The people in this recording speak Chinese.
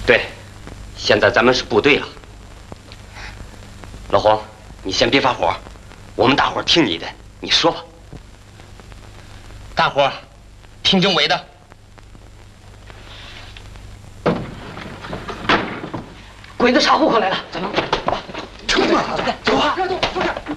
对，现在咱们是部队了。老黄，你先别发火，我们大伙儿听你的，你说吧。大伙儿听政委的。鬼子查户口来了，咱们冲吧，走啊！